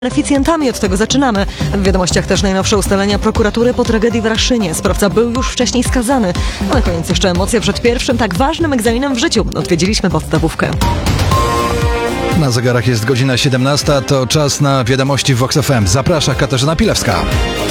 Beneficjentami od tego zaczynamy. W wiadomościach też najnowsze ustalenia prokuratury po tragedii w Raszynie. Sprawca był już wcześniej skazany. A na koniec jeszcze emocje przed pierwszym tak ważnym egzaminem w życiu. Odwiedziliśmy podstawówkę. Na zegarach jest godzina 17, to czas na wiadomości w Vox FM. Zaprasza Katarzyna Pilewska.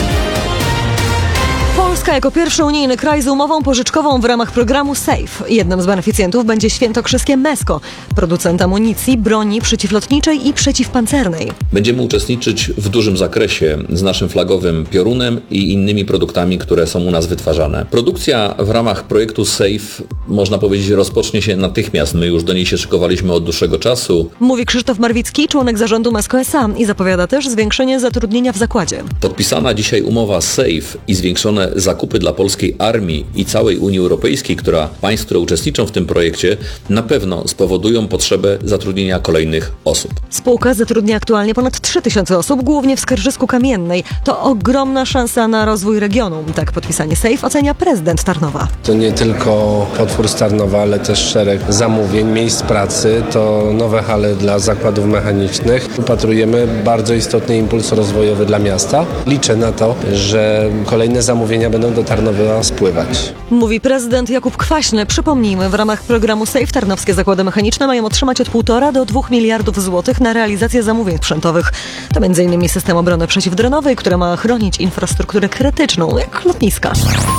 Polska jako pierwszy unijny kraj z umową pożyczkową w ramach programu SAFE. Jednym z beneficjentów będzie świętokrzyskie MESCO, producent amunicji, broni przeciwlotniczej i przeciwpancernej. Będziemy uczestniczyć w dużym zakresie z naszym flagowym piorunem i innymi produktami, które są u nas wytwarzane. Produkcja w ramach projektu SAFE, można powiedzieć, rozpocznie się natychmiast. My już do niej się szykowaliśmy od dłuższego czasu. Mówi Krzysztof Marwicki, członek zarządu MESCO S.A. i zapowiada też zwiększenie zatrudnienia w zakładzie. Podpisana dzisiaj umowa SAFE i zwiększone zakupy dla polskiej armii i całej Unii Europejskiej, państw, które uczestniczą w tym projekcie, na pewno spowodują potrzebę zatrudnienia kolejnych osób. Spółka zatrudnia aktualnie ponad 3000 osób, głównie w Skarżysku-Kamiennej. To ogromna szansa na rozwój regionu. Tak podpisanie SAFE ocenia prezydent Tarnowa. To nie tylko potwór z Tarnowa, ale też szereg zamówień, miejsc pracy, to nowe hale dla zakładów mechanicznych. Upatrujemy bardzo istotny impuls rozwojowy dla miasta. Liczę na to, że kolejne zamówienia będą do Tarnowa spływać. Mówi prezydent Jakub Kwaśny. Przypomnijmy, w ramach programu SAFE tarnowskie zakłady mechaniczne mają otrzymać od 1,5 do 2 miliardów złotych na realizację zamówień sprzętowych. To m.in. system obrony przeciwdronowej, który ma chronić infrastrukturę krytyczną, jak lotniska.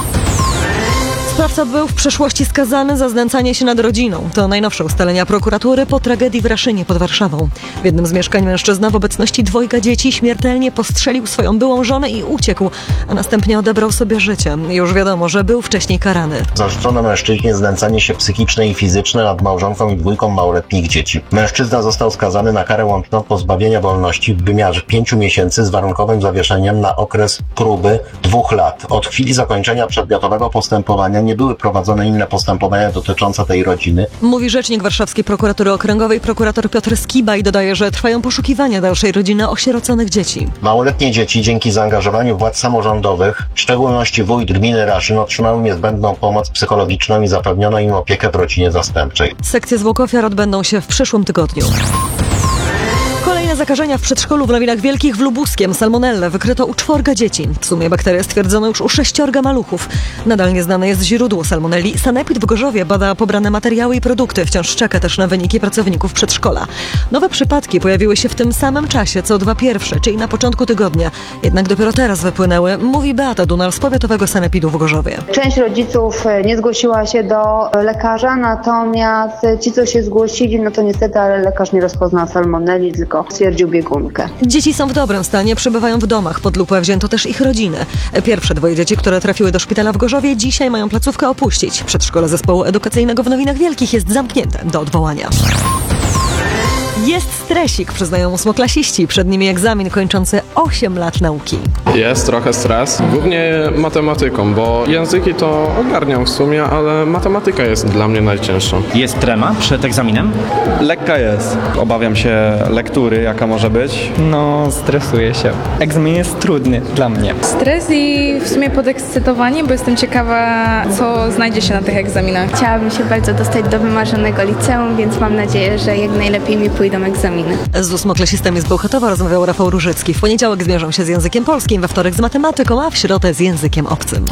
Sprawca był w przeszłości skazany za znęcanie się nad rodziną. To najnowsze ustalenia prokuratury po tragedii w Raszynie pod Warszawą. W jednym z mieszkań mężczyzna w obecności 2 dzieci śmiertelnie postrzelił swoją byłą żonę i uciekł, a następnie odebrał sobie życie. Już wiadomo, że był wcześniej karany. Zarzucono mężczyźnie znęcanie się psychiczne i fizyczne nad małżonką i 2 małoletnich dzieci. Mężczyzna został skazany na karę łączną pozbawienia wolności w wymiarze 5 miesięcy z warunkowym zawieszeniem na okres próby 2 lat. Od chwili zakończenia przedmiotowego postępowania nie były prowadzone inne postępowania dotyczące tej rodziny. Mówi rzecznik Warszawskiej Prokuratury Okręgowej prokurator Piotr Skiba i dodaje, że trwają poszukiwania dalszej rodziny osieroconych dzieci. Małoletnie dzieci dzięki zaangażowaniu władz samorządowych, w szczególności wójt gminy Raszyn, otrzymały niezbędną pomoc psychologiczną i zapewniono im opiekę w rodzinie zastępczej. Sekcje zwłok ofiar odbędą się w przyszłym tygodniu. Kolejne zakażenia w przedszkolu w Nowinach Wielkich w Lubuskiem. Salmonellę wykryto u 4 dzieci. W sumie bakterię stwierdzono już u 6 maluchów. Nadal nieznane jest źródło salmonelli. Sanepid w Gorzowie bada pobrane materiały i produkty. Wciąż czeka też na wyniki pracowników przedszkola. Nowe przypadki pojawiły się w tym samym czasie, co 2 pierwsze, czyli na początku tygodnia. Jednak dopiero teraz wypłynęły, mówi Beata Dunal z powiatowego Sanepidu w Gorzowie. Część rodziców nie zgłosiła się do lekarza, natomiast ci, co się zgłosili, no to niestety, ale lekarz nie rozpoznał salmonelli, tylko stwierdził biegunkę. Dzieci są w dobrym stanie, przebywają w domach. Pod lupę wzięto też ich rodziny. Pierwsze 2 dzieci, które trafiły do szpitala w Gorzowie, dzisiaj mają placówkę opuścić. Przedszkole zespołu edukacyjnego w Nowinach Wielkich jest zamknięte do odwołania. Jest stresik, przyznają ósmoklasiści. Przed nimi egzamin kończący 8 lat nauki. Jest trochę stres, głównie matematyką, bo języki to ogarniam w sumie, ale matematyka jest dla mnie najcięższa. Jest trema przed egzaminem? Lekka jest. Obawiam się lektury, jaka może być. No, stresuję się. Egzamin jest trudny dla mnie. Stres i w sumie podekscytowanie, bo jestem ciekawa, co znajdzie się na tych egzaminach. Chciałabym się bardzo dostać do wymarzonego liceum, więc mam nadzieję, że jak najlepiej mi pójdą egzaminy. Z ósmoklasistami z Bełchatowa rozmawiał Rafał Różycki. W poniedziałek zmierzą się z językiem polskim, we wtorek z matematyką, a w środę z językiem obcym.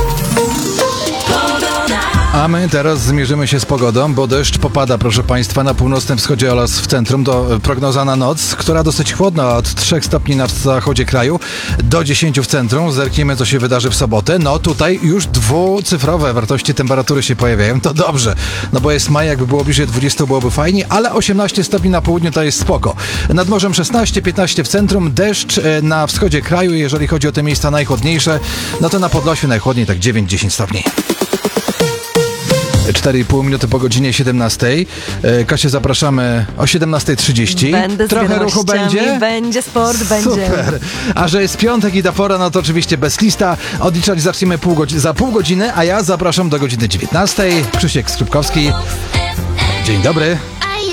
A my teraz zmierzymy się z pogodą, bo deszcz popada, proszę Państwa, na północnym wschodzie oraz w centrum. Prognoza na noc, która dosyć chłodna, od 3 stopni na zachodzie kraju do 10 w centrum. Zerkniemy, co się wydarzy w sobotę. No tutaj już 2-cyfrowe wartości temperatury się pojawiają. To dobrze, no bo jest maj, jakby było bliżej 20 byłoby fajnie, ale 18 stopni na południu to jest spoko. Nad morzem 16-15 w centrum, deszcz na wschodzie kraju, jeżeli chodzi o te miejsca najchłodniejsze, no to na Podlasiu najchłodniej tak 9-10 stopni. 4,5 minuty po godzinie 17. Kasię zapraszamy o 17:30. Będę z Trochę ruchu będzie? Będzie sport, będzie. Super. A że jest piątek i ta pora, no to oczywiście bez lista. Odliczać zaczniemy za pół godziny, a ja zapraszam do godziny 19. Krzysiek Skrzypkowski. Dzień dobry.